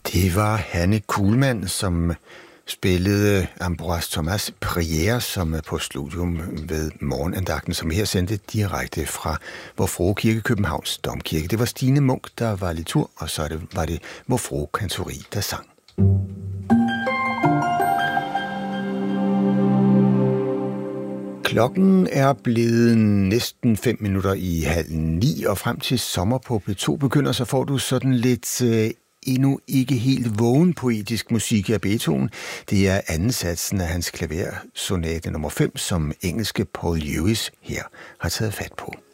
Det var Hanne Kuhlmann, som spillede Ambroise Thomas Prière, som er på studium ved morgenandagten, som her sendte direkte fra Vor Frue Kirke, Københavns Domkirke. Det var Stine Munk, der var litur, og så var det Vor Frue Kantori, der sang. Klokken er blevet næsten 8:05, og frem til sommer på P2 begynder, så får du sådan lidt endnu ikke helt vågen poetisk musik af Beethoven. Det er anden satsen af hans klaversonate nummer 5, som engelske Paul Lewis her har taget fat på.